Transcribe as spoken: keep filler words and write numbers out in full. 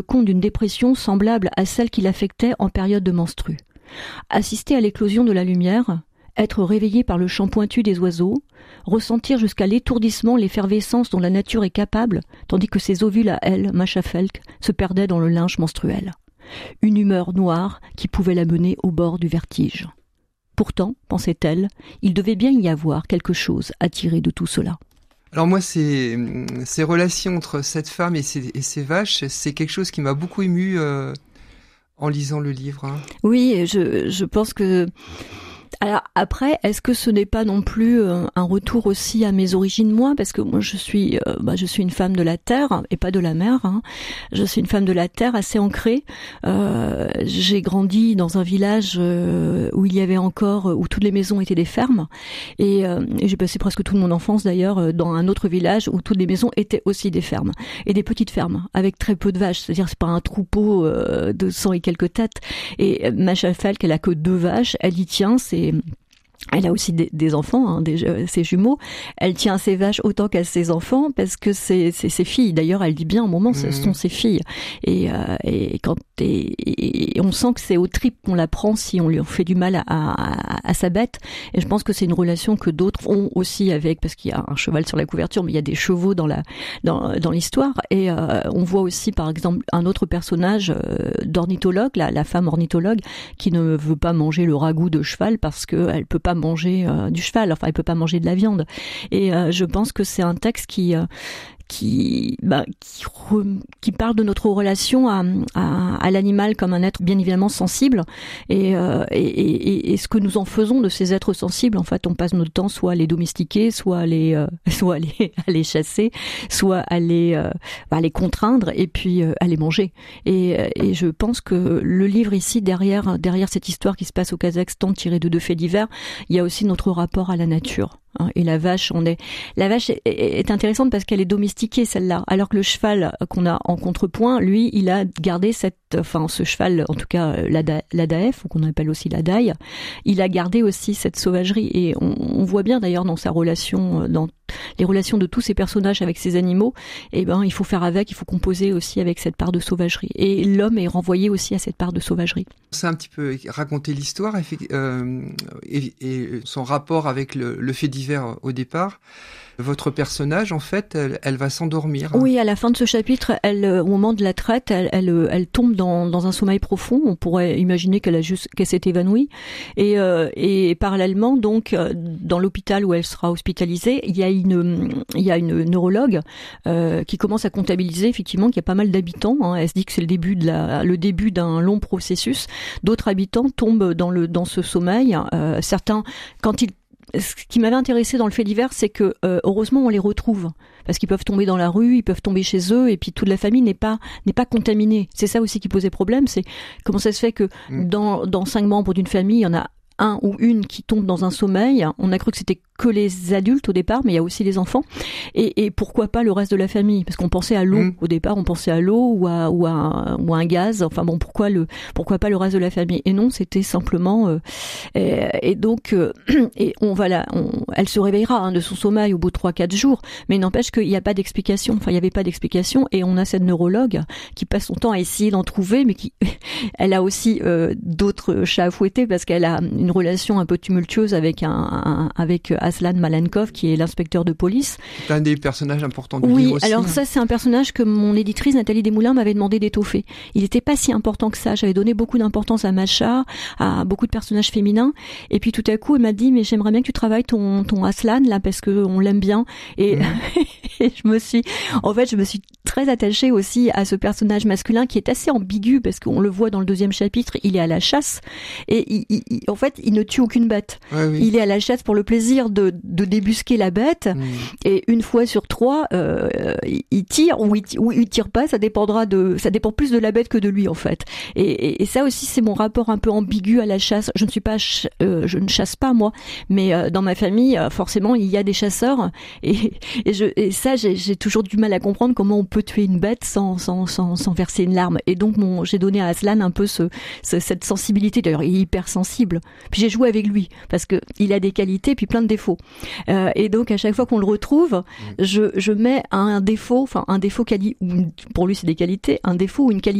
compte d'une dépression semblable à celle qui l'affectait en période de menstrue. Assister à l'éclosion de la lumière, être réveillé par le chant pointu des oiseaux, ressentir jusqu'à l'étourdissement l'effervescence dont la nature est capable, tandis que ses ovules à elle, Masha Felk, se perdaient dans le linge menstruel. Une humeur noire qui pouvait la mener au bord du vertige. Pourtant, pensait-elle, il devait bien y avoir quelque chose à tirer de tout cela. Alors moi, ces, ces relations entre cette femme et ses, et ses vaches, c'est quelque chose qui m'a beaucoup ému euh, en lisant le livre. Hein. Oui, je, je pense que... Alors après, est-ce que ce n'est pas non plus euh, un retour aussi à mes origines, moi, parce que moi je suis, euh, bah, je suis une femme de la terre et pas de la mer. Hein. Je suis une femme de la terre assez ancrée. Euh, j'ai grandi dans un village euh, où il y avait encore, où toutes les maisons étaient des fermes, et, euh, et j'ai passé presque toute mon enfance d'ailleurs dans un autre village où toutes les maisons étaient aussi des fermes et des petites fermes avec très peu de vaches. C'est-à-dire c'est pas un troupeau euh, de cent et quelques têtes. Et Masha Felk, elle a que deux vaches, elle y tient. C'est Elle a aussi des, des enfants, hein, des, euh, ses jumeaux. Elle tient ses vaches autant qu'à ses enfants parce que c'est, c'est ses filles. D'ailleurs, elle dit bien au moment, ce sont ses filles. Et, euh, et quand et, et on sent que c'est aux tripes qu'on la prend si on lui fait du mal à, à, à sa bête. Et je pense que c'est une relation que d'autres ont aussi avec, parce qu'il y a un cheval sur la couverture, mais il y a des chevaux dans la dans, dans l'histoire. Et euh, on voit aussi, par exemple, un autre personnage euh, d'ornithologue, la, la femme ornithologue, qui ne veut pas manger le ragoût de cheval parce que elle peut pas manger euh, du cheval, enfin elle peut pas manger de la viande. Et euh, je pense que c'est un texte qui euh, qui bah, qui, re, qui parle de notre relation à, à, à l'animal comme un être bien évidemment sensible, et, euh, et, et, et ce que nous en faisons de ces êtres sensibles. En fait, on passe notre temps soit à les domestiquer, soit à les euh, soit à les, à les chasser, soit à les euh, à les contraindre et puis euh, à les manger. Et, et je pense que le livre ici, derrière derrière cette histoire qui se passe au Kazakhstan tirée de deux faits divers, il y a aussi notre rapport à la nature. Et la vache, on est. La vache est, est intéressante parce qu'elle est domestiquée, celle-là. Alors que le cheval qu'on a en contrepoint, lui, il a gardé cette, enfin, ce cheval, en tout cas l'Ada, l'Adaef, ou qu'on appelle aussi l'Adaï, il a gardé aussi cette sauvagerie. Et on, on voit bien d'ailleurs dans sa relation, dans les relations de tous ces personnages avec ces animaux, eh ben, il faut faire avec, il faut composer aussi avec cette part de sauvagerie. Et l'homme est renvoyé aussi à cette part de sauvagerie. C'est un petit peu raconter l'histoire euh, et, et son rapport avec le, le fait divers au départ. Votre personnage, en fait, elle, elle va s'endormir. Oui, à la fin de ce chapitre, elle, au moment de la traite, elle, elle, elle tombe dans, dans un sommeil profond. On pourrait imaginer qu'elle a juste, qu'elle s'est évanouie. Et, euh, et parallèlement, donc, dans l'hôpital où elle sera hospitalisée, il y a une, il y a une neurologue euh, qui commence à comptabiliser effectivement qu'il y a pas mal d'habitants. Hein. Elle se dit que c'est le début de la, le début d'un long processus. D'autres habitants tombent dans le, dans ce sommeil. Euh, certains, quand ils Ce qui m'avait intéressé dans le fait divers, c'est que euh, heureusement on les retrouve, parce qu'ils peuvent tomber dans la rue, ils peuvent tomber chez eux, et puis toute la famille n'est pas n'est pas contaminée. C'est ça aussi qui posait problème, c'est comment ça se fait que mmh. dans dans cinq membres d'une famille, il y en a un ou une qui tombe dans un sommeil. On a cru que c'était que les adultes au départ, mais il y a aussi les enfants. Et, et pourquoi pas le reste de la famille? Parce qu'on pensait à l'eau. Mmh. Au départ, on pensait à l'eau ou à, ou, à, ou à un gaz. Enfin bon, pourquoi, le, pourquoi pas le reste de la famille? Et non, c'était simplement... Euh, et, et donc, euh, et on va la, on, elle se réveillera hein, de son sommeil au bout de trois quatre jours. Mais il n'empêche qu'il n'y a pas d'explication. Enfin, il n'y avait pas d'explication. Et on a cette neurologue qui passe son temps à essayer d'en trouver, mais qui... elle a aussi euh, d'autres chats à fouetter parce qu'elle a une relation un peu tumultueuse avec, un, un, avec Aslan Malenkov, qui est l'inspecteur de police. C'est un des personnages importants du oui, livre aussi. Oui, alors ça, c'est un personnage que mon éditrice Nathalie Desmoulins m'avait demandé d'étoffer. Il n'était pas si important que ça. J'avais donné beaucoup d'importance à Masha, à beaucoup de personnages féminins. Et puis tout à coup, elle m'a dit, mais j'aimerais bien que tu travailles ton, ton Aslan, là, parce que on l'aime bien. Et, mmh. et je me suis, en fait, je me suis très attachée aussi à ce personnage masculin qui est assez ambigu, parce qu'on le voit dans le deuxième chapitre, il est à la chasse. Et il, il, il, en fait, il ne tue aucune bête. Ouais, oui. Il est à la chasse pour le plaisir de De, de débusquer la bête, mmh. et une fois sur trois, euh, il tire ou il, ou il tire pas, ça dépendra de, ça dépend plus de la bête que de lui en fait. Et, et, et ça aussi, c'est mon rapport un peu ambigu à la chasse. Je ne suis pas, ch- euh, je ne chasse pas moi, mais euh, dans ma famille, euh, forcément, il y a des chasseurs, et, et, je, et ça, j'ai, j'ai toujours du mal à comprendre comment on peut peut tuer une bête sans, sans, sans, sans verser une larme. Et donc, mon, j'ai donné à Aslan un peu ce, ce, cette sensibilité. D'ailleurs, il est hyper sensible. Puis j'ai joué avec lui parce que il a des qualités puis plein de défauts. Euh, et donc, à chaque fois qu'on le retrouve, je, je mets un défaut, enfin un défaut quali, ou pour lui c'est des qualités, un défaut ou une qualité